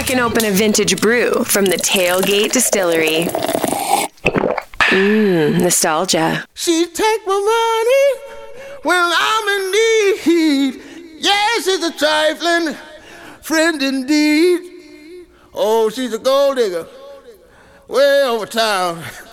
cracking open a vintage brew from the Tailgate Distillery. Nostalgia. She take my money when I'm in need. Yes, she's a trifling friend indeed. Oh, she's a gold digger way over town.